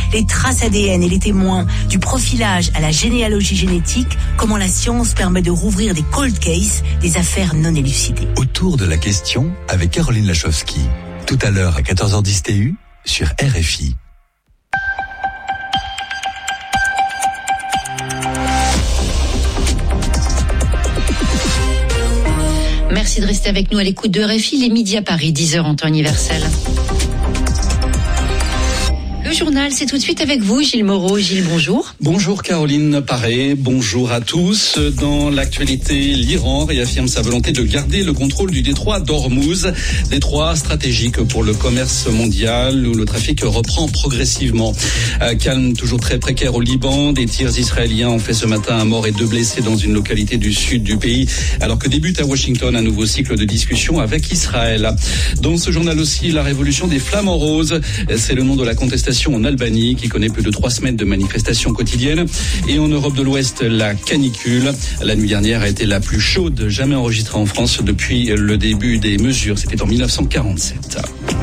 les traces ADN et les témoins, du profilage à la généalogie génétique, comment la science permet de rouvrir des cold cases, des affaires non élucidées. Autour de la question avec Caroline Lachowski. Tout à l'heure à 14h10 TU sur RFI. Merci de rester avec nous à l'écoute de RFI, les midis à Paris, 10h en temps universel. Le journal, c'est tout de suite avec vous, Gilles Moreau. Gilles, bonjour. Bonjour Caroline Paré, bonjour à tous. Dans l'actualité, l'Iran réaffirme sa volonté de garder le contrôle du détroit d'Ormuz, détroit stratégique pour le commerce mondial où le trafic reprend progressivement. Calme toujours très précaire au Liban, des tirs israéliens ont fait ce matin un mort et 2 blessés dans une localité du sud du pays, alors que débute à Washington un nouveau cycle de discussion avec Israël. Dans ce journal aussi, la révolution des flamants roses, c'est le nom de la contestation en Albanie qui connaît plus de 3 semaines de manifestations quotidiennes. Et en Europe de l'Ouest, la canicule. La nuit dernière a été la plus chaude jamais enregistrée en France depuis le début des mesures. C'était en 1947.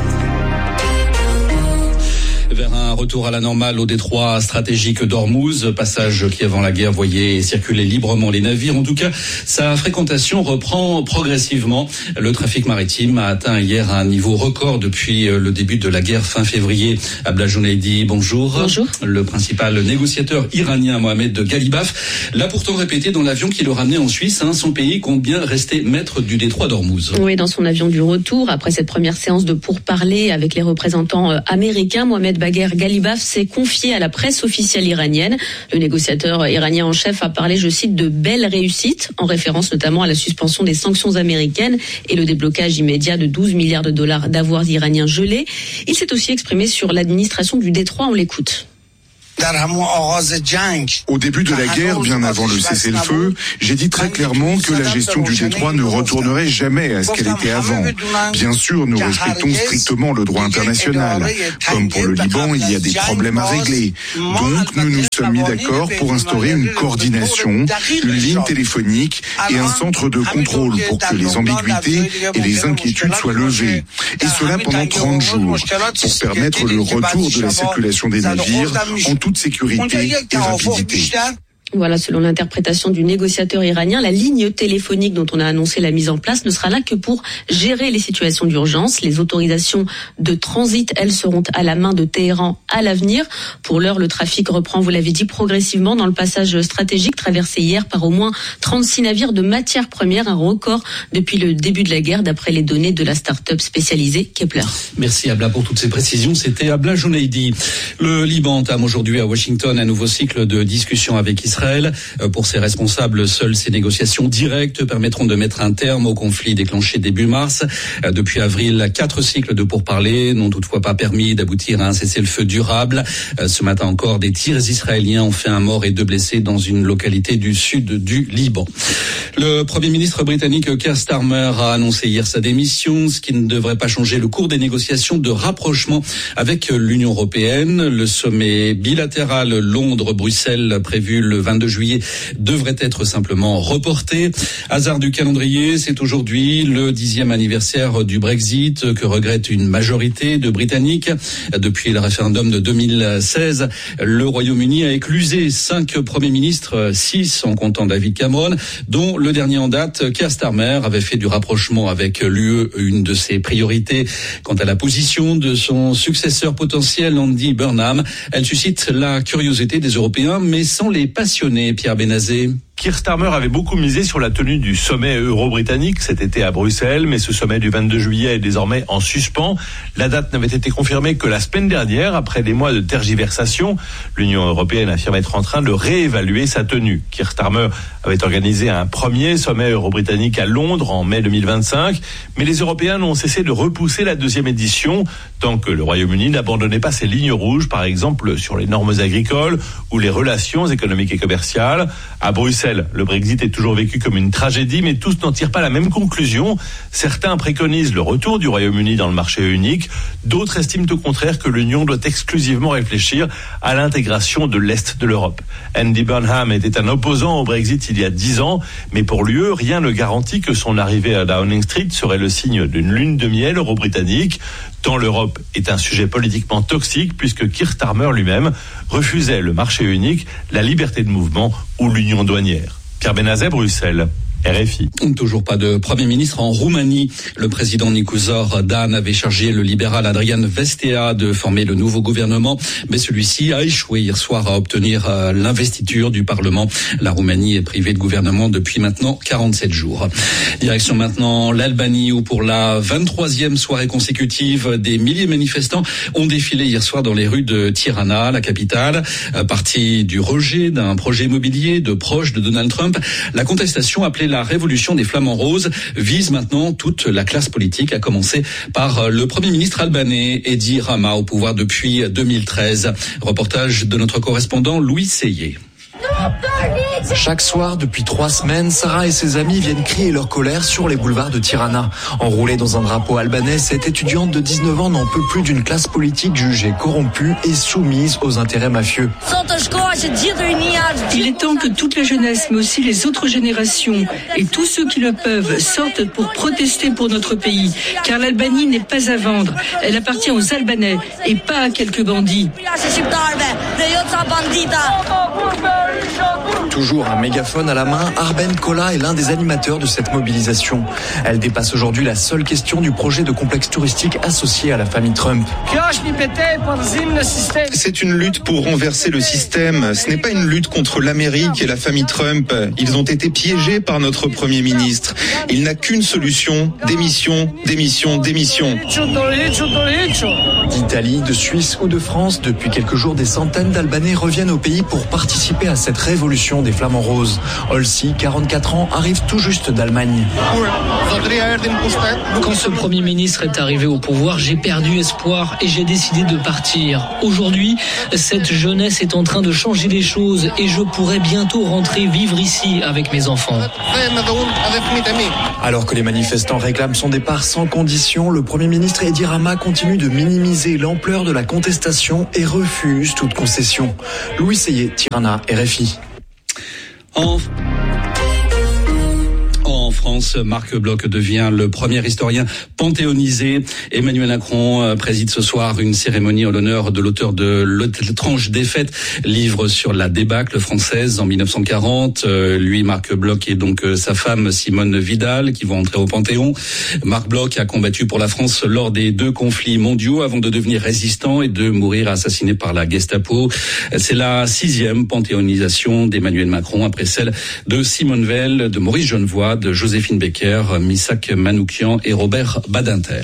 Vers un retour à la normale au détroit stratégique d'Ormuz, passage qui avant la guerre voyait circuler librement les navires. En tout cas, sa fréquentation reprend progressivement. Le trafic maritime a atteint hier un niveau record depuis le début de la guerre fin février. Abla Jounaidi, bonjour. Bonjour. Le principal négociateur iranien Mohamed Galibaf l'a pourtant répété dans l'avion qui le ramenait en Suisse. Son pays compte bien rester maître du détroit d'Ormuz. Oui, dans son avion du retour, après cette première séance de pourparlers avec les représentants américains, Mohamed Galibaf s'est confié à la presse officielle iranienne. Le négociateur iranien en chef a parlé, je cite, de belles réussites, en référence notamment à la suspension des sanctions américaines et le déblocage immédiat de 12 milliards de dollars d'avoirs iraniens gelés. Il s'est aussi exprimé sur l'administration du détroit. On l'écoute. Au début de la guerre, bien avant le cessez-le-feu, j'ai dit très clairement que la gestion du détroit ne retournerait jamais à ce qu'elle était avant. Bien sûr, nous respectons strictement le droit international. Comme pour le Liban, il y a des problèmes à régler. Donc, nous nous sommes mis d'accord pour instaurer une coordination, une ligne téléphonique et un centre de contrôle pour que les ambiguïtés et les inquiétudes soient levées. Et cela pendant 30 jours, pour permettre le retour de la circulation des navires en toute sécurité et rapidité. Voilà, selon l'interprétation du négociateur iranien, la ligne téléphonique dont on a annoncé la mise en place ne sera là que pour gérer les situations d'urgence. Les autorisations de transit, elles, seront à la main de Téhéran à l'avenir. Pour l'heure, le trafic reprend, vous l'avez dit, progressivement dans le passage stratégique traversé hier par au moins 36 navires de matières premières, un record depuis le début de la guerre, d'après les données de la start-up spécialisée Kepler. Merci Abla pour toutes ces précisions. C'était Abla Jounaidi. Le Liban entame aujourd'hui à Washington un nouveau cycle de discussions avec Israël. Pour ses responsables, seules ces négociations directes permettront de mettre un terme au conflit déclenché début mars. Depuis avril, 4 cycles de pourparlers n'ont toutefois pas permis d'aboutir à un cessez-le-feu durable. Ce matin encore, des tirs israéliens ont fait un mort et 2 blessés dans une localité du sud du Liban. Le Premier ministre britannique Keir Starmer a annoncé hier sa démission, ce qui ne devrait pas changer le cours des négociations de rapprochement avec l'Union européenne. Le sommet bilatéral Londres-Bruxelles prévu le 22 juillet devrait être simplement reporté. Hasard du calendrier, c'est aujourd'hui le 10e anniversaire du Brexit que regrette une majorité de Britanniques. Depuis le référendum de 2016, le Royaume-Uni a éclusé 5 premiers ministres, 6 en comptant David Cameron, dont le dernier en date, Keir Starmer, avait fait du rapprochement avec l'UE une de ses priorités. Quant à la position de son successeur potentiel, Andy Burnham, elle suscite la curiosité des Européens, mais sans les passionner. Pierre Benazé. Keir Starmer avait beaucoup misé sur la tenue du sommet euro-britannique cet été à Bruxelles, mais ce sommet du 22 juillet est désormais en suspens. La date n'avait été confirmée que la semaine dernière, après des mois de tergiversation. L'Union européenne affirme être en train de réévaluer sa tenue. Keir Starmer avait organisé un premier sommet euro-britannique à Londres en mai 2025, mais les Européens n'ont cessé de repousser la 2e édition tant que le Royaume-Uni n'abandonnait pas ses lignes rouges, par exemple sur les normes agricoles ou les relations économiques et commerciales. À Bruxelles, Bruxelles, le Brexit est toujours vécu comme une tragédie, mais tous n'en tirent pas la même conclusion. Certains préconisent le retour du Royaume-Uni dans le marché unique. D'autres estiment au contraire que l'Union doit exclusivement réfléchir à l'intégration de l'Est de l'Europe. Andy Burnham était un opposant au Brexit il y a 10 ans, mais pour l'UE, rien ne garantit que son arrivée à Downing Street serait le signe d'une lune de miel euro-britannique. Tant l'Europe est un sujet politiquement toxique, puisque Keir Starmer lui-même refusait le marché unique, la liberté de mouvement ou l'union douanière. Pierre Benazet, Bruxelles. RFI. Toujours pas de Premier ministre en Roumanie. Le président Nicuzor Dan avait chargé le libéral Adrian Vestea de former le nouveau gouvernement, mais celui-ci a échoué hier soir à obtenir l'investiture du Parlement. La Roumanie est privée de gouvernement depuis maintenant 47 jours. Direction maintenant l'Albanie, où pour la 23e soirée consécutive, des milliers de manifestants ont défilé hier soir dans les rues de Tirana, la capitale. Parti du rejet d'un projet immobilier de proches de Donald Trump, la contestation appelée la révolution des flamants roses vise maintenant toute la classe politique, à commencer par le Premier ministre albanais Edi Rama, au pouvoir depuis 2013. Reportage de notre correspondant Louis Seyé. Chaque soir, depuis 3 semaines, Sarah et ses amis viennent crier leur colère sur les boulevards de Tirana. Enroulée dans un drapeau albanais, cette étudiante de 19 ans n'en peut plus d'une classe politique jugée corrompue et soumise aux intérêts mafieux. Il est temps que toute la jeunesse, mais aussi les autres générations et tous ceux qui le peuvent sortent pour protester pour notre pays. Car l'Albanie n'est pas à vendre. Elle appartient aux Albanais et pas à quelques bandits. Toujours un mégaphone à la main, Arben Kola est l'un des animateurs de cette mobilisation. Elle dépasse aujourd'hui la seule question du projet de complexe touristique associé à la famille Trump. C'est une lutte pour renverser le système. Ce n'est pas une lutte contre l'Amérique et la famille Trump. Ils ont été piégés par notre Premier ministre. Il n'a qu'une solution, démission, démission, démission. D'Italie, de Suisse ou de France, depuis quelques jours, des centaines d'Albanais reviennent au pays pour participer à cette révolution des flamants roses. Olsi, 44 ans, arrive tout juste d'Allemagne. Quand ce Premier ministre est arrivé au pouvoir, j'ai perdu espoir et j'ai décidé de partir. Aujourd'hui, cette jeunesse est en train de changer les choses et je pourrai bientôt rentrer vivre ici avec mes enfants. Alors que les manifestants réclament son départ sans condition, le Premier ministre Edi Rama continue de minimiser l'ampleur de la contestation et refuse toute concession. Louis Seyé, Tirana, RFI. En France, Marc Bloch devient le premier historien panthéonisé. Emmanuel Macron préside ce soir une cérémonie en l'honneur de l'auteur de L'étrange défaite, livre sur la débâcle française en 1940. Lui, Marc Bloch, et donc sa femme Simone Vidal, qui vont entrer au Panthéon. Marc Bloch a combattu pour la France lors des 2 conflits mondiaux avant de devenir résistant et de mourir assassiné par la Gestapo. C'est la 6e panthéonisation d'Emmanuel Macron, après celle de Simone Veil, de Maurice Genevoix, de Joséphine Baker, Missak Manoukian et Robert Badinter.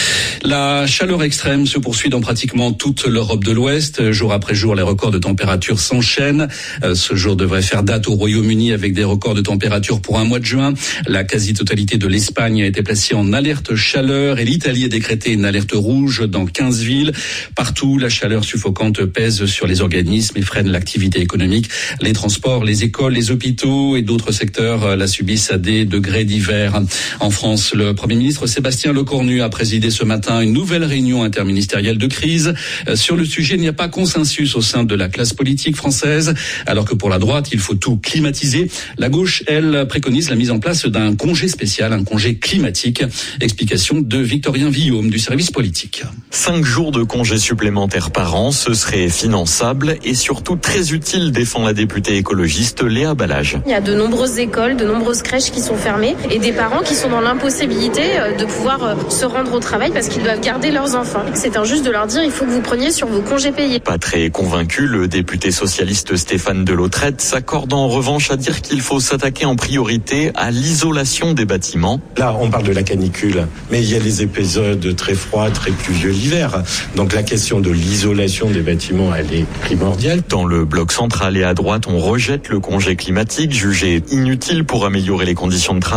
La chaleur extrême se poursuit dans pratiquement toute l'Europe de l'Ouest. Jour après jour, les records de température s'enchaînent. Ce jour devrait faire date au Royaume-Uni avec des records de température pour un mois de juin. La quasi-totalité de l'Espagne a été placée en alerte chaleur et l'Italie a décrété une alerte rouge dans 15 villes. Partout, la chaleur suffocante pèse sur les organismes et freine l'activité économique. Les transports, les écoles, les hôpitaux et d'autres secteurs la subissent à des degrés divers. En France, le Premier ministre Sébastien Lecornu a présidé ce matin une nouvelle réunion interministérielle de crise. Sur le sujet, il n'y a pas consensus au sein de la classe politique française, alors que pour la droite, il faut tout climatiser. La gauche, elle, préconise la mise en place d'un congé spécial, un congé climatique. Explication de Victorien Villaume du service politique. 5 jours de congés supplémentaires par an, ce serait finançable et surtout très utile, défend la députée écologiste Léa Balage. Il y a de nombreuses écoles, de nombreuses crèches qui sont fermées et des parents qui sont dans l'impossibilité de pouvoir se rendre au travail parce qu'ils doivent garder leurs enfants. C'est injuste de leur dire il faut que vous preniez sur vos congés payés. Pas très convaincu, le député socialiste Stéphane Delautrette s'accorde en revanche à dire qu'il faut s'attaquer en priorité à l'isolation des bâtiments. Là, on parle de la canicule, mais il y a les épisodes très froids, très pluvieux l'hiver. Donc la question de l'isolation des bâtiments, elle est primordiale. Dans le bloc central et à droite, on rejette le congé climatique, jugé inutile pour améliorer les conditions de travail.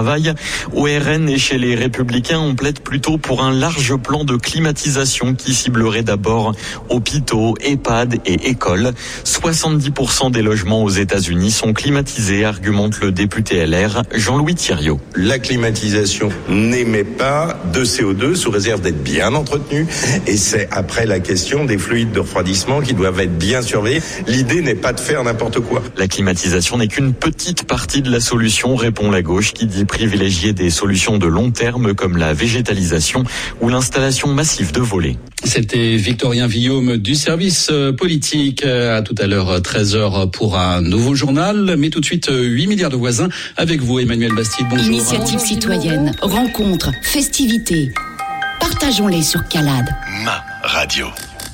télétravail. Au RN et chez les Républicains, on plaide plutôt pour un large plan de climatisation qui ciblerait d'abord hôpitaux, EHPAD et écoles. 70% des logements aux États-Unis sont climatisés, argumente le député LR Jean-Louis Thiriot. La climatisation n'émet pas de CO2 sous réserve d'être bien entretenue, et c'est après la question des fluides de refroidissement qui doivent être bien surveillés. L'idée n'est pas de faire n'importe quoi. La climatisation n'est qu'une petite partie de la solution, répond la gauche, qui dit privilégier des solutions de long terme comme la végétalisation ou l'installation massive de volets. C'était Victorien Villaume du service politique. À tout à l'heure, 13h pour un nouveau journal. Mais tout de suite, 8 milliards de voisins avec vous, Emmanuel Bastide. Bonjour. Initiative citoyenne, rencontres, festivités. Partageons-les sur Calade. Ma radio.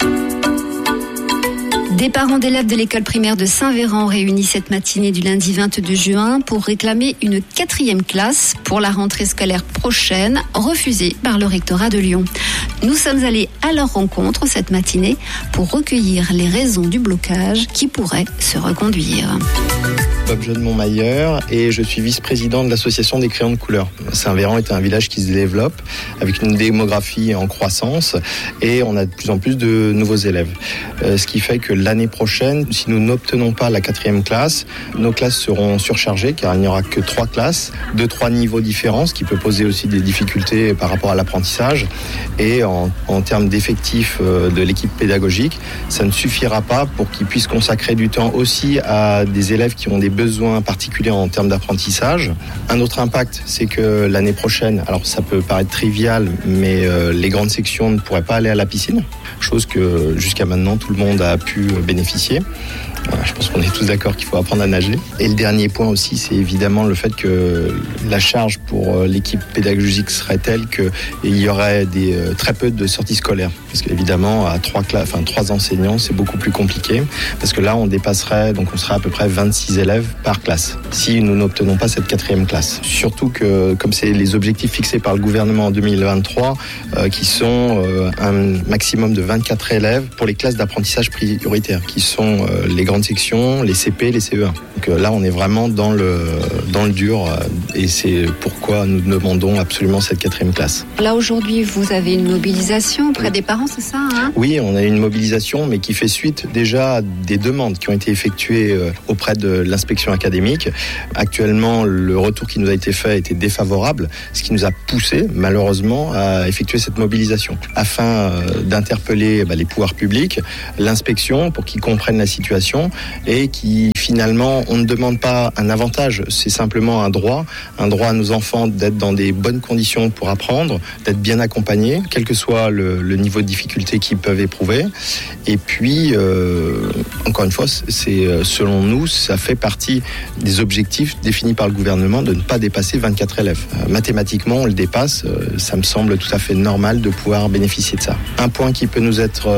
Des parents d'élèves de l'école primaire de Saint-Véran réunis cette matinée du lundi 22 juin pour réclamer une 4e classe pour la rentrée scolaire prochaine, refusée par le rectorat de Lyon. Nous sommes allés à leur rencontre cette matinée pour recueillir les raisons du blocage qui pourrait se reconduire. Bob Jeune Montmailleur et je suis vice-président de l'association des crayons de couleur. Saint-Véran est un village qui se développe avec une démographie en croissance et on a de plus en plus de nouveaux élèves. Ce qui fait que l'année prochaine, si nous n'obtenons pas la 4e classe, nos classes seront surchargées car il n'y aura que 3 classes de 3 niveaux différents, ce qui peut poser aussi des difficultés par rapport à l'apprentissage. Et en termes d'effectifs de l'équipe pédagogique, ça ne suffira pas pour qu'ils puissent consacrer du temps aussi à des élèves qui ont des besoins particuliers en termes d'apprentissage. Un autre impact, c'est que l'année prochaine, alors ça peut paraître trivial, mais les grandes sections ne pourraient pas aller à la piscine, chose que jusqu'à maintenant tout le monde a pu bénéficier. Je pense qu'on est tous d'accord qu'il faut apprendre à nager. Et le dernier point aussi, c'est évidemment le fait que la charge pour l'équipe pédagogique serait telle qu'il y aurait très peu de sorties scolaires. Parce qu'évidemment, à 3 enseignants, c'est beaucoup plus compliqué. Parce que là, on serait à peu près 26 élèves par classe, si nous n'obtenons pas cette 4e classe. Surtout que, comme c'est les objectifs fixés par le gouvernement en 2023, qui sont un maximum de 24 élèves pour les classes d'apprentissage prioritaires, qui sont les grandes sections, les CP, les CE1. Donc là, on est vraiment dans le dur et c'est pourquoi nous demandons absolument cette 4e classe. Là, aujourd'hui, vous avez une mobilisation auprès des parents, c'est ça Oui, on a une mobilisation, mais qui fait suite déjà à des demandes qui ont été effectuées auprès de l'inspection académique. Actuellement, le retour qui nous a été fait était défavorable, ce qui nous a poussé, malheureusement, à effectuer cette mobilisation, afin d'interpeller les pouvoirs publics, l'inspection, pour qu'ils comprennent la situation et qui, finalement, on ne demande pas un avantage, c'est simplement un droit à nos enfants d'être dans des bonnes conditions pour apprendre, d'être bien accompagnés, quel que soit le niveau de difficulté qu'ils peuvent éprouver. Et puis, encore une fois, c'est selon nous, ça fait partie des objectifs définis par le gouvernement de ne pas dépasser 24 élèves. Mathématiquement, on le dépasse, ça me semble tout à fait normal de pouvoir bénéficier de ça. Un point qui peut nous être,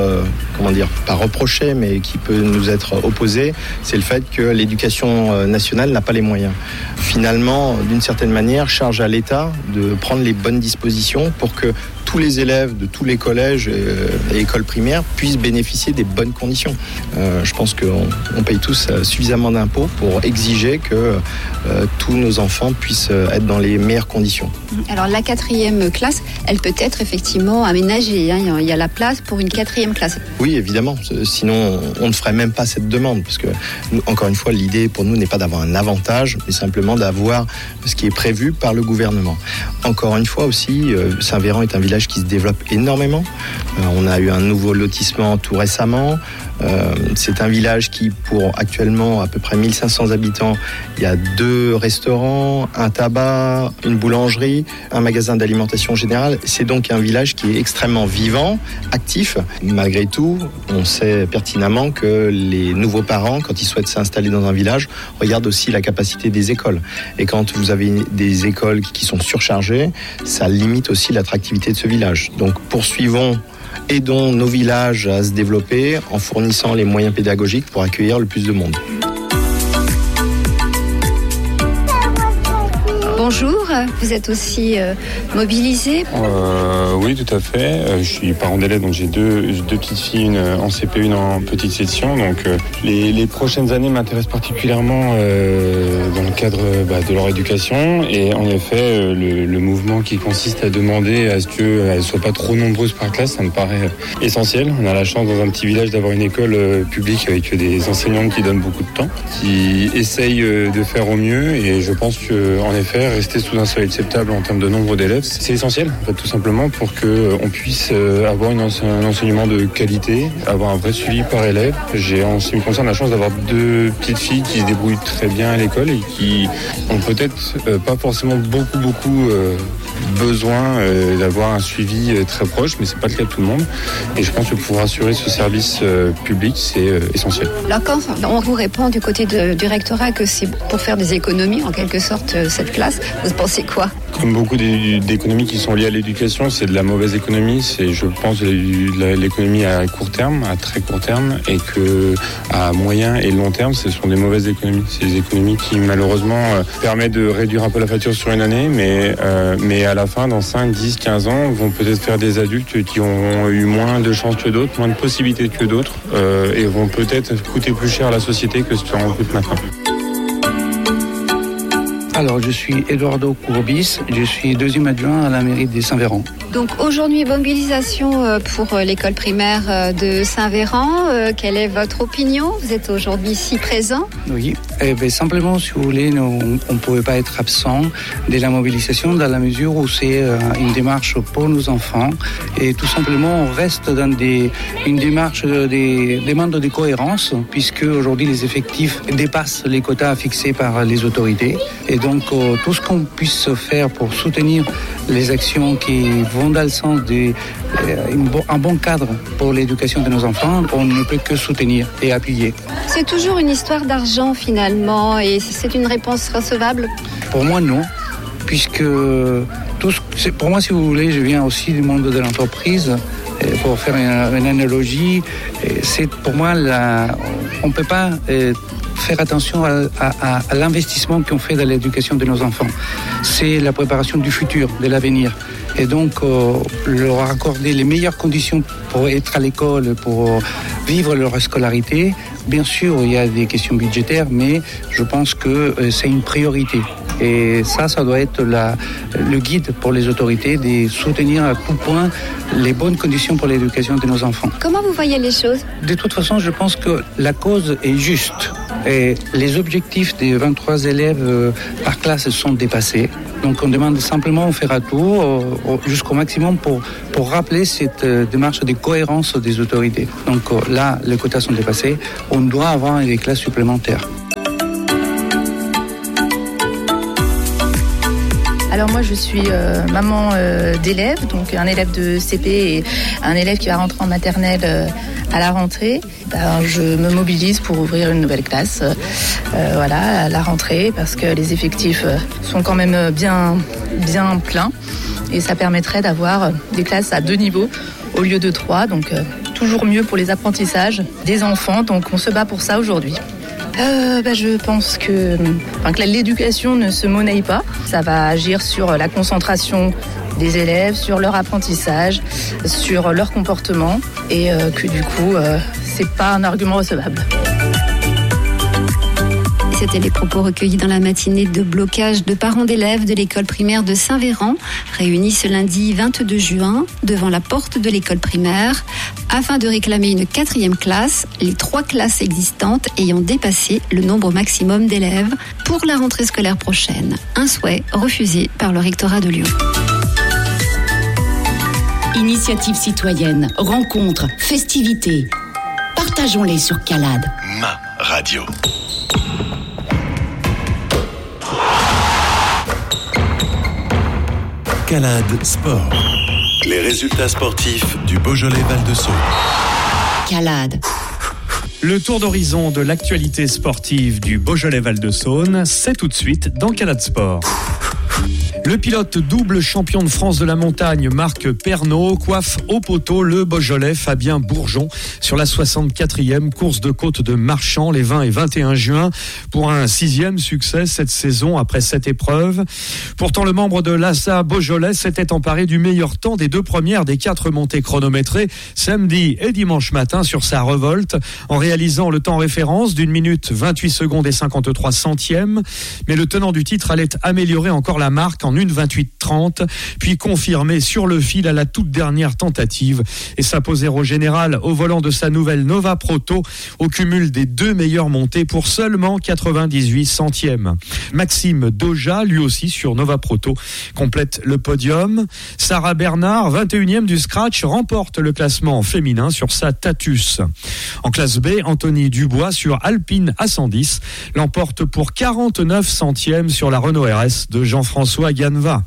pas reproché, mais qui peut nous être opposé, c'est le fait que l'éducation nationale n'a pas les moyens. Finalement, d'une certaine manière, charge à l'État de prendre les bonnes dispositions pour que tous les élèves de tous les collèges et écoles primaires puissent bénéficier des bonnes conditions. Je pense qu'on paye tous suffisamment d'impôts pour exiger que tous nos enfants puissent être dans les meilleures conditions. Alors la 4e classe, elle peut être effectivement aménagée. Il y a la place pour une 4e classe. Oui, évidemment. Sinon, on ne ferait même pas cette demande. Parce que, encore une fois, l'idée pour nous n'est pas d'avoir un avantage, mais simplement d'avoir ce qui est prévu par le gouvernement. Encore une fois aussi, Saint-Véran est un village qui se développe énormément. On a eu un nouveau lotissement tout récemment. C'est un village qui, pour actuellement à peu près 1500 habitants, il y a 2 restaurants, un tabac, une boulangerie, un magasin d'alimentation générale. C'est donc un village qui est extrêmement vivant, actif. Malgré tout, on sait pertinemment que les nouveaux parents, quand ils souhaitent s'installer dans un village, regardent aussi la capacité des écoles. Et quand vous avez des écoles qui sont surchargées, ça limite aussi l'attractivité de ce village. Donc aidons nos villages à se développer en fournissant les moyens pédagogiques pour accueillir le plus de monde. bonjour. Vous êtes aussi mobilisé? Oui, tout à fait. Je suis parent d'élèves, donc j'ai deux petites filles, une en CP, une en petite section. Donc les prochaines années m'intéressent particulièrement dans le cadre de leur éducation. Et en effet, le mouvement qui consiste à demander à ce qu'elles ne soient pas trop nombreuses par classe, ça me paraît essentiel. On a la chance dans un petit village d'avoir une école publique avec des enseignantes qui donnent beaucoup de temps, qui essayent de faire au mieux. Et je pense qu'en effet, rester sous un seuil acceptable en termes de nombre d'élèves, c'est essentiel, en fait, tout simplement pour qu'on puisse avoir un enseignement de qualité, avoir un vrai suivi par élève. J'ai en ce qui me concerne la chance d'avoir deux petites filles qui se débrouillent très bien à l'école et qui ont peut-être pas forcément beaucoup besoin d'avoir un suivi très proche, mais c'est pas le cas de tout le monde. Et je pense que pour assurer ce service public, c'est essentiel. Alors quand on vous répond du côté du rectorat que c'est pour faire des économies, en quelque sorte, cette classe, vous pensez quoi? Comme beaucoup d'économies qui sont liées à l'éducation, c'est de la mauvaise économie. C'est, je pense, l'économie à court terme, à très court terme, et que à moyen et long terme, ce sont des mauvaises économies. C'est des économies qui, malheureusement, permettent de réduire un peu la facture sur une année, mais à la fin, dans 5, 10, 15 ans, vont peut-être faire des adultes qui ont eu moins de chances que d'autres, moins de possibilités que d'autres, et vont peut-être coûter plus cher à la société que ce que ça en coûte maintenant. Alors, je suis Eduardo Courbis, je suis deuxième adjoint à la mairie de Saint-Véran. Donc aujourd'hui, mobilisation pour l'école primaire de Saint-Véran. Quelle est votre opinion? Vous êtes aujourd'hui ici présent. Oui, simplement, si vous voulez, on ne pouvait pas être absent de la mobilisation dans la mesure où c'est une démarche pour nos enfants. Et tout simplement, on reste dans une démarche des demandes de cohérence, puisque aujourd'hui les effectifs dépassent les quotas fixés par les autorités. Et donc, tout ce qu'on puisse faire pour soutenir les actions qui vont dans le sens d'un bon cadre pour l'éducation de nos enfants, on ne peut que soutenir et appuyer. C'est toujours une histoire d'argent finalement, et c'est une réponse recevable? Pour moi, non, puisque pour moi, si vous voulez, je viens aussi du monde de l'entreprise. Pour faire une analogie, c'est pour moi, on ne peut pas faire attention à l'investissement qu'on fait dans l'éducation de nos enfants. C'est la préparation du futur, de l'avenir. Et donc, leur accorder les meilleures conditions pour être à l'école, pour vivre leur scolarité. Bien sûr, il y a des questions budgétaires, mais je pense que c'est une priorité. Et ça doit être le guide pour les autorités de soutenir à tout point les bonnes conditions pour l'éducation de nos enfants. Comment vous voyez les choses? De toute façon, je pense que la cause est juste. Et les objectifs des 23 élèves par classe sont dépassés. Donc on demande simplement de faire un tour jusqu'au maximum pour rappeler cette démarche de cohérence des autorités. Donc là, les quotas sont dépassés. On doit avoir des classes supplémentaires. Alors moi je suis maman d'élèves, donc un élève de CP et un élève qui va rentrer en maternelle à la rentrée. Je me mobilise pour ouvrir une nouvelle classe à la rentrée parce que les effectifs sont quand même bien pleins et ça permettrait d'avoir des classes à 2 niveaux au lieu de 3, donc toujours mieux pour les apprentissages des enfants, donc on se bat pour ça aujourd'hui. Je pense que l'éducation ne se monnaie pas. Ça va agir sur la concentration des élèves, sur leur apprentissage, sur leur comportement et que du coup, c'est pas un argument recevable. C'était les propos recueillis dans la matinée de blocage de parents d'élèves de l'école primaire de Saint-Véran, réunis ce lundi 22 juin devant la porte de l'école primaire, afin de réclamer une 4e classe, les 3 classes existantes ayant dépassé le nombre maximum d'élèves pour la rentrée scolaire prochaine. Un souhait refusé par le rectorat de Lyon. Initiative citoyenne, rencontres, festivités. Partageons-les sur Calade. Ma radio. Calade Sport. Les résultats sportifs du Beaujolais Val-de-Saône. Calade. Le tour d'horizon de l'actualité sportive du Beaujolais Val-de-Saône, c'est tout de suite dans Calade Sport. Le pilote double champion de France de la montagne Marc Pernaut coiffe au poteau le Beaujolais Fabien Bourgeon sur la 64e course de côte de Marchand les 20 et 21 juin pour un 6e succès cette saison après 7 épreuves. Pourtant, le membre de l'ASA Beaujolais s'était emparé du meilleur temps des 2 premières des 4 montées chronométrées samedi et dimanche matin sur sa revolte en réalisant le temps référence d'1 minute 28 secondes et 53 centièmes. Mais le tenant du titre allait améliorer encore la marque en 1:28:30, puis confirmer sur le fil à la toute dernière tentative et s'imposer au général au volant de sa nouvelle Nova Proto au cumul des 2 meilleures montées pour seulement 98 centièmes. Maxime Doja, lui aussi sur Nova Proto, complète le podium. Sarah Bernard, 21e du scratch, remporte le classement féminin sur sa Tatus. En classe B, Anthony Dubois sur Alpine A110 l'emporte pour 49 centièmes sur la Renault RS de Jean-François Ganeva.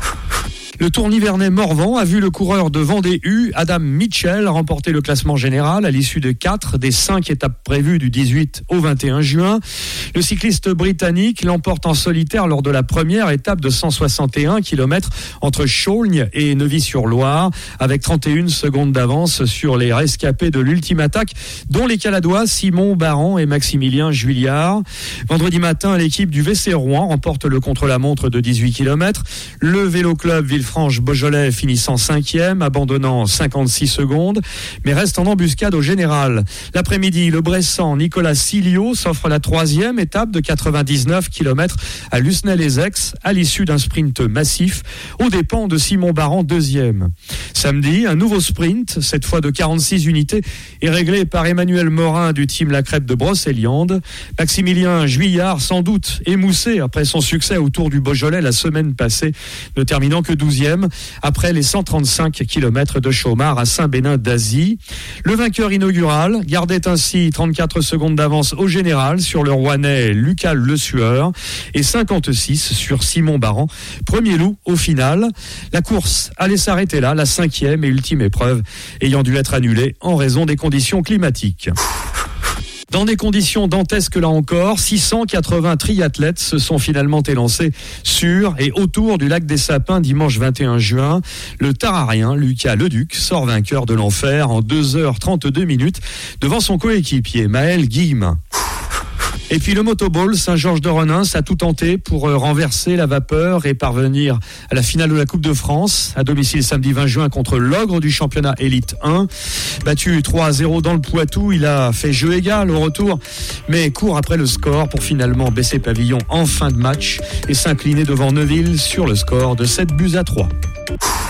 Le Tour nivernais Morvan a vu le coureur de Vendée U, Adam Mitchell, remporter le classement général à l'issue de 4 des 5 étapes prévues du 18 au 21 juin. Le cycliste britannique l'emporte en solitaire lors de la première étape de 161 km entre Chaulgnes et Neuvy-sur-Loire, avec 31 secondes d'avance sur les rescapés de l'ultime attaque, dont les Caladois Simon Baran et Maximilien Juillard. Vendredi matin, l'équipe du VC Rouen remporte le contre-la-montre de 18 km. Le Vélo Club Villefranche-Beaujolais finissant 5e, abandonnant 56 secondes, mais reste en embuscade au général. L'après-midi, le Bressan Nicolas Silio s'offre la 3e étape de 99 km à Lusnel-les-Aix, à l'issue d'un sprint massif, aux dépens de Simon Baran 2e. Samedi, un nouveau sprint, cette fois de 46 unités, est réglé par Emmanuel Morin du team La Crêpe de Brocéliande. Maximilien Juillard, sans doute émoussé après son succès au Tour du Beaujolais la semaine passée, ne terminant que 12e après les 135 km de Chaumard à Saint-Bénin d'Asie. Le vainqueur inaugural gardait ainsi 34 secondes d'avance au général sur le Rouennais Lucas Le Sueur et 56 sur Simon Baran, premier loup au final. La course allait s'arrêter là, la 5e et ultime épreuve ayant dû être annulée en raison des conditions climatiques. Dans des conditions dantesques là encore, 680 triathlètes se sont finalement élancés sur et autour du lac des Sapins dimanche 21 juin. Le Tararien Lucas Leduc sort vainqueur de l'enfer en 2h32 minutes devant son coéquipier Maël Guillemin. Et puis le motoball Saint-Georges-de-Renins a tout tenté pour renverser la vapeur et parvenir à la finale de la Coupe de France à domicile samedi 20 juin contre l'ogre du championnat Élite 1. Battu 3-0 dans le Poitou, il a fait jeu égal au retour, mais court après le score pour finalement baisser pavillon en fin de match et s'incliner devant Neuville sur le score de 7-3.